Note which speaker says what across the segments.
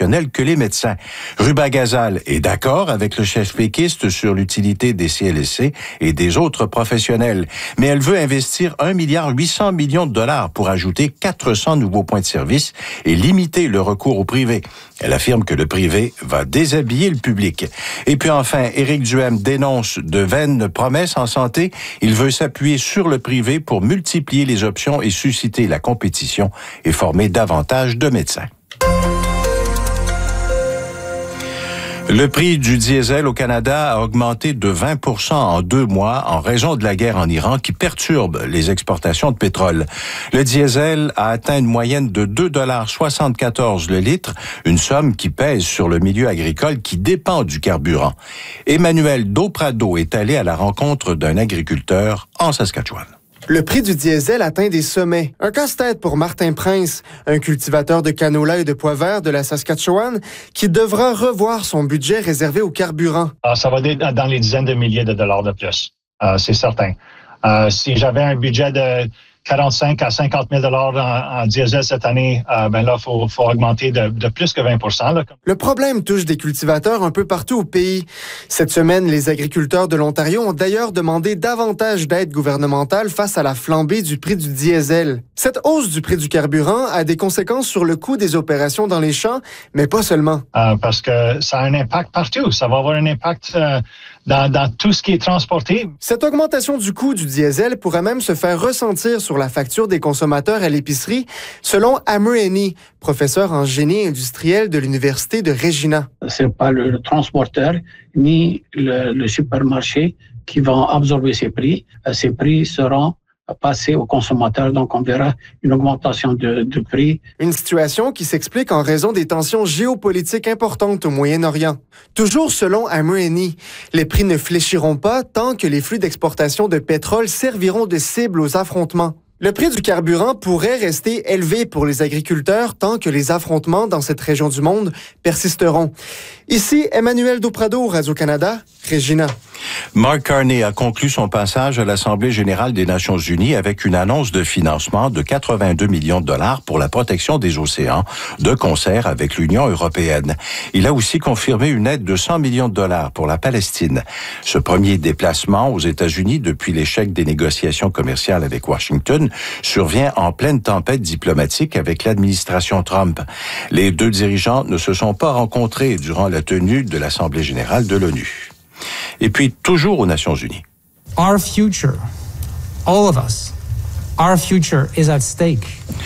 Speaker 1: professionnels que les médecins. Ruba Ghazal est d'accord avec le chef péquiste sur l'utilité des CLSC et des autres professionnels, mais elle veut investir 1,8 milliard de dollars pour ajouter 400 nouveaux points de service et limiter le recours au privé. Elle affirme que le privé va déshabiller le public. Et puis enfin, Éric Duhem dénonce de vaines promesses en santé. Il veut s'appuyer sur le privé pour multiplier les options et susciter la compétition et former davantage de médecins. Le prix du diesel au Canada a augmenté de 20% en 2 mois en raison de la guerre en Iran qui perturbe les exportations de pétrole. Le diesel a atteint une moyenne de 2,74 $ le litre, une somme qui pèse sur le milieu agricole qui dépend du carburant. Emmanuel Dauprado est allé à la rencontre d'un agriculteur en Saskatchewan.
Speaker 2: Le prix du diesel atteint des sommets. Un casse-tête pour Martin Prince, un cultivateur de canola et de pois verts de la Saskatchewan, qui devra revoir son budget réservé au carburant.
Speaker 3: Ça va être dans les dizaines de milliers de dollars de plus, c'est certain. Si j'avais un budget de 45 à 50 000 dollars en diesel cette année, ben là, faut augmenter de plus que 20%. Là.
Speaker 2: Le problème touche des cultivateurs un peu partout au pays. Cette semaine, les agriculteurs de l'Ontario ont d'ailleurs demandé davantage d'aide gouvernementale face à la flambée du prix du diesel. Cette hausse du prix du carburant a des conséquences sur le coût des opérations dans les champs, mais pas seulement.
Speaker 3: Parce que ça a un impact partout. Ça va avoir un impact dans tout ce qui est transporté.
Speaker 2: Cette augmentation du coût du diesel pourrait même se faire ressentir sur la facture des consommateurs à l'épicerie, selon Amr Eni, professeur en génie industriel de l'Université de Regina.
Speaker 4: C'est pas le transporteur ni le supermarché qui vont absorber ces prix. Ces prix seront passer aux consommateurs, donc on verra une augmentation de prix.
Speaker 2: Une situation qui s'explique en raison des tensions géopolitiques importantes au Moyen-Orient. Toujours selon Amr Eni, les prix ne fléchiront pas tant que les flux d'exportation de pétrole serviront de cible aux affrontements. Le prix du carburant pourrait rester élevé pour les agriculteurs tant que les affrontements dans cette région du monde persisteront. Ici, Emmanuel Dauprado, Radio-Canada, Regina.
Speaker 1: Mark Carney a conclu son passage à l'Assemblée générale des Nations unies avec une annonce de financement de 82 millions de dollars pour la protection des océans, de concert avec l'Union européenne. Il a aussi confirmé une aide de 100 millions de dollars pour la Palestine. Ce premier déplacement aux États-Unis depuis l'échec des négociations commerciales avec Washington survient en pleine tempête diplomatique avec l'administration Trump. Les deux dirigeants ne se sont pas rencontrés durant la tenue de l'Assemblée générale de l'ONU. Et puis, toujours aux Nations unies.
Speaker 5: Our future, all of us, our future is at stake.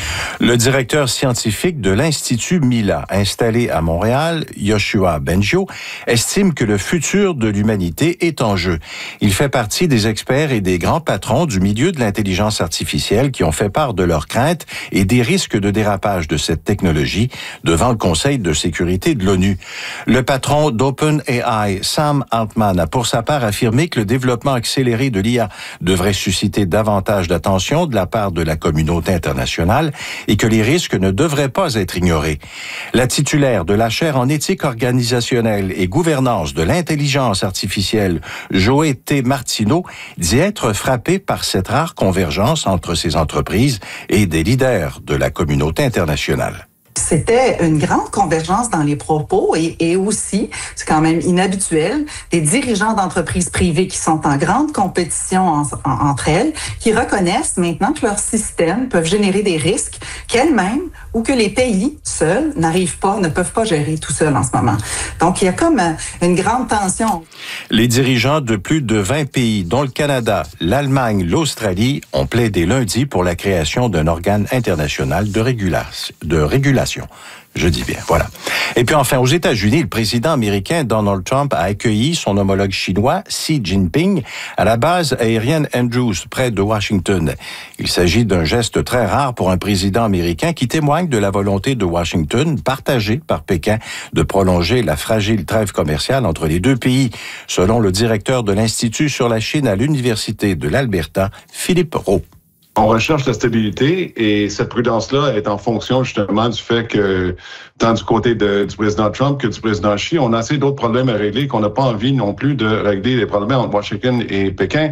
Speaker 1: Le directeur scientifique de l'Institut Mila, installé à Montréal, Yoshua Bengio, estime que le futur de l'humanité est en jeu. Il fait partie des experts et des grands patrons du milieu de l'intelligence artificielle qui ont fait part de leurs craintes et des risques de dérapage de cette technologie devant le Conseil de sécurité de l'ONU. Le patron d'OpenAI, Sam Altman, a pour sa part affirmé que le développement accéléré de l'IA devrait susciter davantage d'attention de la part de la communauté internationale et que les risques ne devraient pas être ignorés. La titulaire de la chaire en éthique organisationnelle et gouvernance de l'intelligence artificielle, Joé T. Martineau, dit être frappée par cette rare convergence entre ces entreprises et des leaders de la communauté internationale.
Speaker 6: C'était une grande convergence dans les propos et aussi, c'est quand même inhabituel, des dirigeants d'entreprises privées qui sont en grande compétition entre elles, qui reconnaissent maintenant que leurs systèmes peuvent générer des risques qu'elles-mêmes ou que les pays seuls ne peuvent pas gérer tout seuls en ce moment. Donc, il y a comme une grande tension.
Speaker 1: Les dirigeants de plus de 20 pays, dont le Canada, l'Allemagne, l'Australie, ont plaidé lundi pour la création d'un organe international de régulation. Je dis bien, voilà. Et puis enfin, aux États-Unis, le président américain Donald Trump a accueilli son homologue chinois Xi Jinping à la base aérienne Andrews, près de Washington. Il s'agit d'un geste très rare pour un président américain qui témoigne de la volonté de Washington, partagée par Pékin, de prolonger la fragile trêve commerciale entre les deux pays, selon le directeur de l'Institut sur la Chine à l'Université de l'Alberta, Philippe Rowe.
Speaker 7: On recherche la stabilité et cette prudence-là est en fonction justement du fait que, tant du côté du président Trump que du président Xi, on a assez d'autres problèmes à régler qu'on n'a pas envie non plus de régler les problèmes entre Washington et Pékin.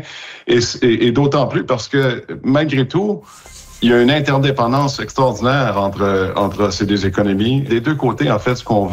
Speaker 7: Et d'autant plus parce que, malgré tout, il y a une interdépendance extraordinaire entre ces deux économies. Des deux côtés, en fait, ce qu'on